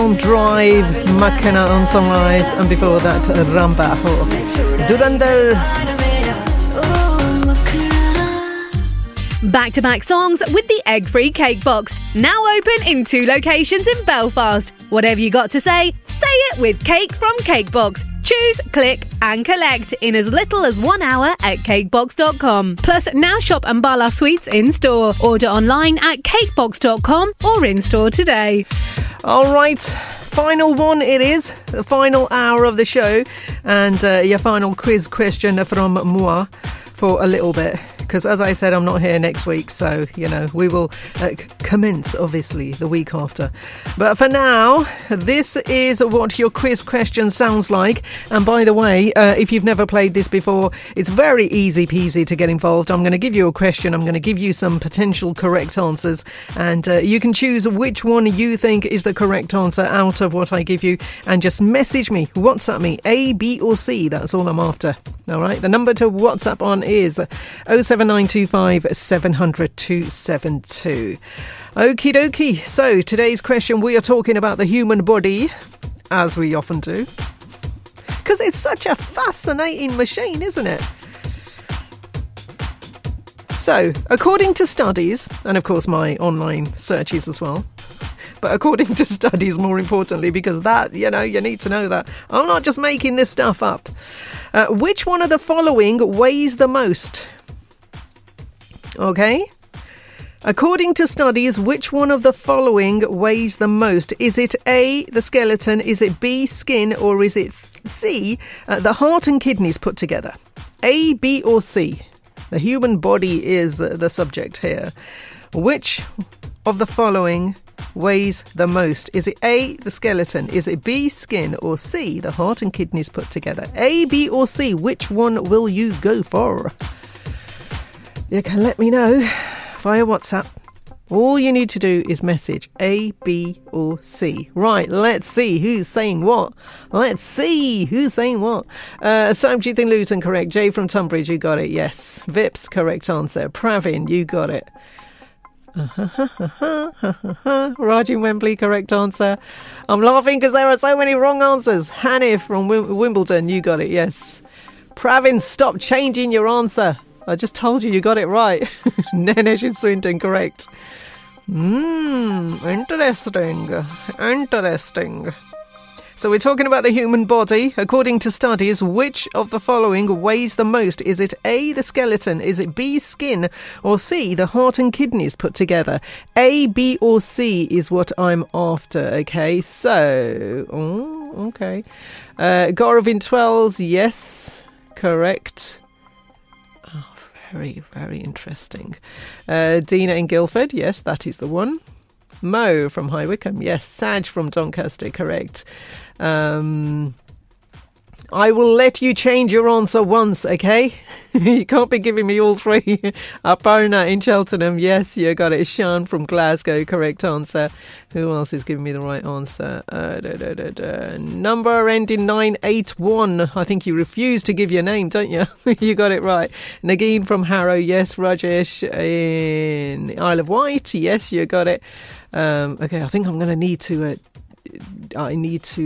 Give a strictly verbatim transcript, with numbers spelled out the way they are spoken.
Drive, Makena on Sunrise, and before that, Rambaho. Durandal. Back-to-back songs with the egg-free cake box. Now open in two locations in Belfast. Whatever you got to say, say it with Cake from Cakebox. Choose, click and collect in as little as one hour at cakebox dot com. Plus, now shop Ambala Sweets in-store. Order online at cakebox dot com or in-store today. All right, final one it is. The final hour of the show. And uh, your final quiz question from moi for a little bit. Because, as I said, I'm not here next week, so, you know, we will uh, commence, obviously, the week after. But for now, this is what your quiz question sounds like. And by the way, uh, if you've never played this before, it's very easy peasy to get involved. I'm going to give you a question. I'm going to give you some potential correct answers. And uh, you can choose which one you think is the correct answer out of what I give you. And just message me, WhatsApp me, A, B or C. That's all I'm after. All right, the number to WhatsApp on is oh seven nine two five seven hundred two seven two. Okie dokie. So today's question, we are talking about the human body, as we often do, because it's such a fascinating machine, isn't it? So, according to studies, and of course my online searches as well, but according to studies, more importantly, because that, you know, you need to know that. I'm not just making this stuff up. Uh, which one of the following weighs the most? Okay. According to studies, which one of the following weighs the most? Is it A, the skeleton? Is it B, skin? Or is it C, uh, the heart and kidneys put together? A, B or C? The human body is uh, the subject here. Which of the following weighs the most? Is it A, the skeleton? Is it B, skin? Or C, the heart and kidneys put together? A, B or C? Which one will you go for? You can let me know via WhatsApp. All you need to do is message A, B or C. Right, let's see who's saying what. Let's see who's saying what. Uh, Samjit in Luton, correct. Jay from Tunbridge, you got it, yes. Vips, correct answer. Pravin, you got it. Raj in Wembley, correct answer. I'm laughing because there are so many wrong answers. Hanif from Wim- Wimbledon, you got it, yes. Pravin, stop changing your answer. I just told you you got it right. Nenesh in Swinton, correct. Mmm, interesting. Interesting. So we're talking about the human body. According to studies, which of the following weighs the most? Is it A, the skeleton? Is it B, skin? Or C, the heart and kidneys put together? A, B or C is what I'm after, okay? So, oh, okay. Uh, Gaurav in Twells, yes, correct. Very, very interesting. Uh, Dina in Guildford, yes, that is the one. Mo from High Wycombe, yes. Saj from Doncaster, correct. Um, I will let you change your answer once, okay? You can't be giving me all three. Aparna in Cheltenham, yes, you got it. Sean from Glasgow, correct answer. Who else is giving me the right answer? Uh, da, da, da, da. Number ending nine eight one. I think you refuse to give your name, don't you? You got it right. Nagin from Harrow, yes. Rajesh in Isle of Wight, yes, you got it. Um, okay, I think I'm going to need to... Uh, I need to...